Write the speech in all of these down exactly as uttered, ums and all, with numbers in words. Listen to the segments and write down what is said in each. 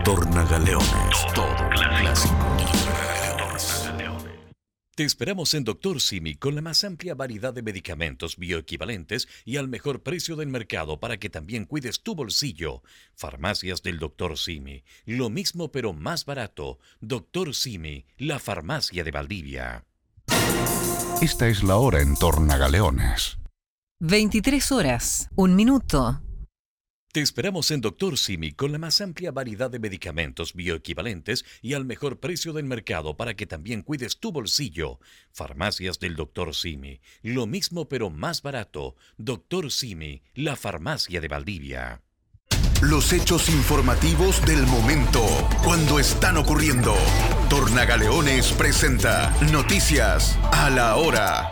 Tornagaleones, todo clásico. Te esperamos en Doctor Simi con la más amplia variedad de medicamentos bioequivalentes y al mejor precio del mercado para que también cuides tu bolsillo. Farmacias del Doctor Simi, lo mismo pero más barato. Doctor Simi, la farmacia de Valdivia. Esta es la hora en Tornagaleones. veintitrés horas, un minuto. Te esperamos en Doctor Simi con la más amplia variedad de medicamentos bioequivalentes y al mejor precio del mercado para que también cuides tu bolsillo. Farmacias del Doctor Simi, lo mismo pero más barato. Doctor Simi, la farmacia de Valdivia. Los hechos informativos del momento, cuando están ocurriendo. Tornagaleones presenta Noticias a la Hora.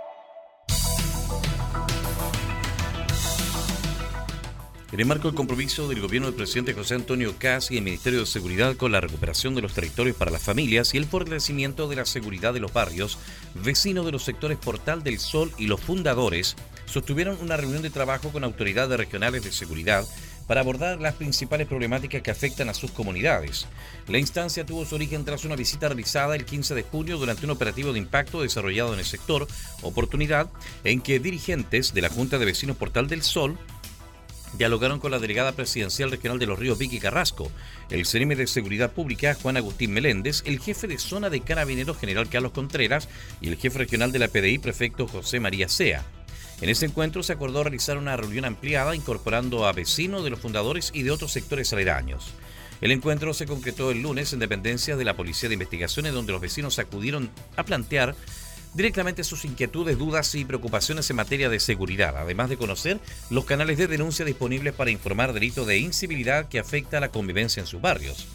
En el marco del compromiso del gobierno del presidente José Antonio Kast y el Ministerio de Seguridad con la recuperación de los territorios para las familias y el fortalecimiento de la seguridad de los barrios, vecinos de los sectores Portal del Sol y los fundadores sostuvieron una reunión de trabajo con autoridades regionales de seguridad para abordar las principales problemáticas que afectan a sus comunidades. La instancia tuvo su origen tras una visita realizada el quince de junio durante un operativo de impacto desarrollado en el sector Oportunidad, en que dirigentes de la Junta de Vecinos Portal del Sol dialogaron con la delegada presidencial regional de Los Ríos, Vicky Carrasco, el C N M de Seguridad Pública, Juan Agustín Meléndez, el jefe de zona de Carabineros, general Carlos Contreras, y el jefe regional de la P D I, prefecto José María Sea. En ese encuentro se acordó realizar una reunión ampliada incorporando a vecinos de los fundadores y de otros sectores aledaños. El encuentro se concretó el lunes en dependencias de la Policía de Investigaciones, donde los vecinos acudieron a plantear directamente sus inquietudes, dudas y preocupaciones en materia de seguridad, además de conocer los canales de denuncia disponibles para informar delitos de incivilidad que afecta a la convivencia en sus barrios.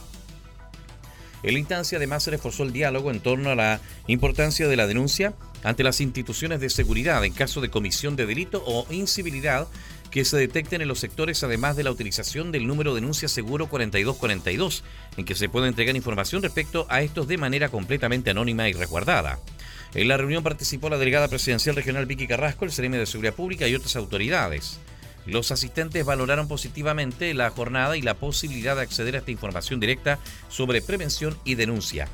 En la instancia además se reforzó el diálogo en torno a la importancia de la denuncia ante las instituciones de seguridad en caso de comisión de delito o incivilidad que se detecten en los sectores, además de la utilización del número denuncia seguro cuarenta y dos cuarenta y dos, en que se puede entregar información respecto a estos de manera completamente anónima y resguardada. En la reunión participó la delegada presidencial regional Vicky Carrasco, el C N M de Seguridad Pública y otras autoridades. Los asistentes valoraron positivamente la jornada y la posibilidad de acceder a esta información directa sobre prevención y denuncia.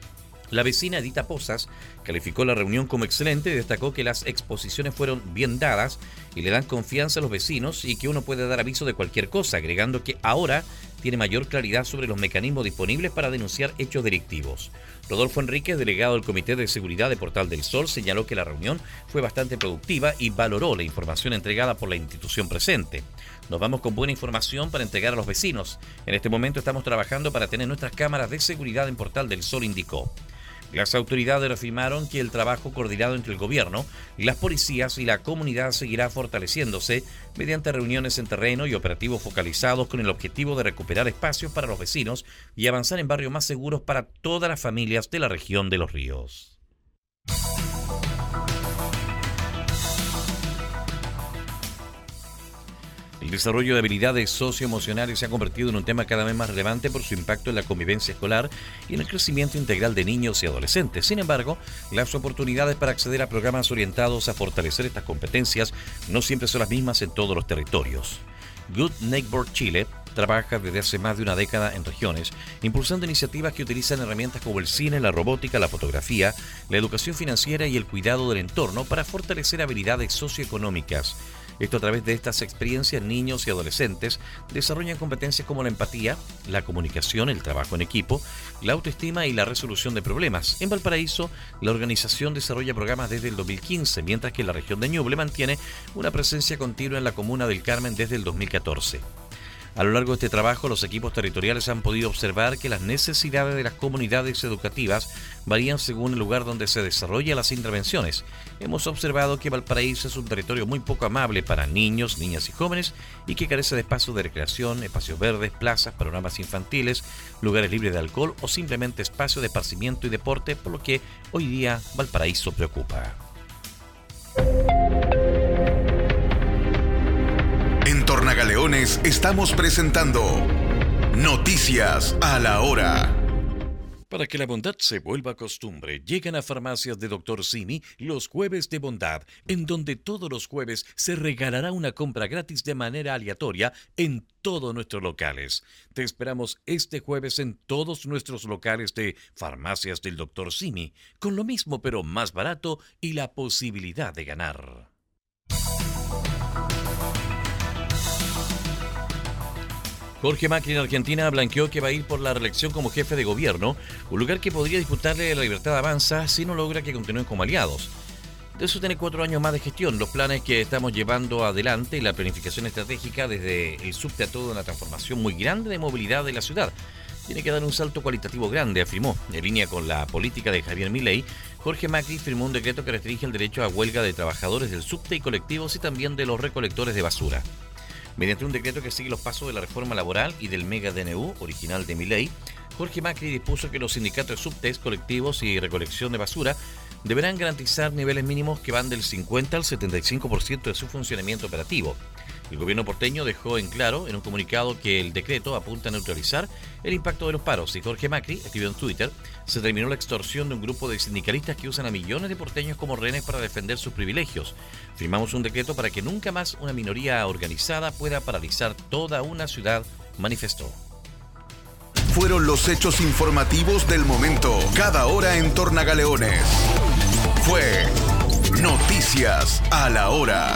La vecina Edita Pozas calificó la reunión como excelente y destacó que las exposiciones fueron bien dadas y le dan confianza a los vecinos y que uno puede dar aviso de cualquier cosa, agregando que ahora tiene mayor claridad sobre los mecanismos disponibles para denunciar hechos delictivos. Rodolfo Enríquez, delegado del Comité de Seguridad de Portal del Sol, señaló que la reunión fue bastante productiva y valoró la información entregada por la institución presente. Nos vamos con buena información para entregar a los vecinos. En este momento estamos trabajando para tener nuestras cámaras de seguridad en Portal del Sol, indicó. Las autoridades afirmaron que el trabajo coordinado entre el gobierno, las policías y la comunidad seguirá fortaleciéndose mediante reuniones en terreno y operativos focalizados con el objetivo de recuperar espacios para los vecinos y avanzar en barrios más seguros para todas las familias de la región de Los Ríos. El desarrollo de habilidades socioemocionales se ha convertido en un tema cada vez más relevante por su impacto en la convivencia escolar y en el crecimiento integral de niños y adolescentes. Sin embargo, las oportunidades para acceder a programas orientados a fortalecer estas competencias no siempre son las mismas en todos los territorios. Good Neighbor Chile trabaja desde hace más de una década en regiones, impulsando iniciativas que utilizan herramientas como el cine, la robótica, la fotografía, la educación financiera y el cuidado del entorno para fortalecer habilidades socioeconómicas. Esto a través de estas experiencias, niños y adolescentes desarrollan competencias como la empatía, la comunicación, el trabajo en equipo, la autoestima y la resolución de problemas. En Valparaíso, la organización desarrolla programas desde el dos mil quince, mientras que la región de Ñuble mantiene una presencia continua en la comuna del Carmen desde el dos mil catorce. A lo largo de este trabajo, los equipos territoriales han podido observar que las necesidades de las comunidades educativas varían según el lugar donde se desarrollan las intervenciones. Hemos observado que Valparaíso es un territorio muy poco amable para niños, niñas y jóvenes y que carece de espacios de recreación, espacios verdes, plazas, panoramas infantiles, lugares libres de alcohol o simplemente espacios de esparcimiento y deporte, por lo que hoy día Valparaíso preocupa. En Tornagaleones estamos presentando Noticias a la Hora. Para que la bondad se vuelva costumbre, llegan a Farmacias de doctor Simi los jueves de bondad, en donde todos los jueves se regalará una compra gratis de manera aleatoria en todos nuestros locales. Te esperamos este jueves en todos nuestros locales de Farmacias del doctor Simi, con lo mismo pero más barato y la posibilidad de ganar. Jorge Macri en Argentina blanqueó que va a ir por la reelección como jefe de gobierno, un lugar que podría disputarle la Libertad Avanza si no logra que continúen como aliados. De eso tiene cuatro años más de gestión, los planes que estamos llevando adelante y la planificación estratégica desde el subte a toda una transformación muy grande de movilidad de la ciudad. Tiene que dar un salto cualitativo grande, afirmó. En línea con la política de Javier Milei, Jorge Macri firmó un decreto que restringe el derecho a huelga de trabajadores del subte y colectivos y también de los recolectores de basura. Mediante un decreto que sigue los pasos de la reforma laboral y del mega D N U, original de Milei, Jorge Macri dispuso que los sindicatos de subtes, colectivos y recolección de basura deberán garantizar niveles mínimos que van del cincuenta al setenta y cinco por ciento de su funcionamiento operativo. El gobierno porteño dejó en claro en un comunicado que el decreto apunta a neutralizar el impacto de los paros y Jorge Macri escribió en Twitter: se terminó la extorsión de un grupo de sindicalistas que usan a millones de porteños como rehenes para defender sus privilegios. Firmamos un decreto para que nunca más una minoría organizada pueda paralizar toda una ciudad, manifestó. Fueron los hechos informativos del momento, cada hora en Tornagaleones. Fue Noticias a la Hora.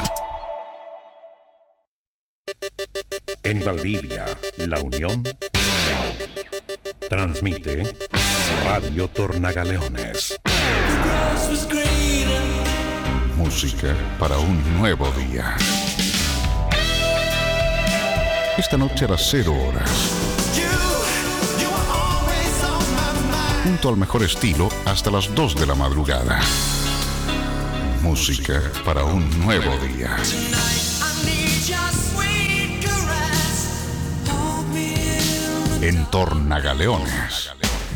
En Valdivia, La Unión, transmite Radio Tornagaleones. Música para un nuevo día. Esta noche a las cero horas. Junto al mejor estilo hasta las dos de la madrugada. Música para un nuevo día. En Tornagaleones.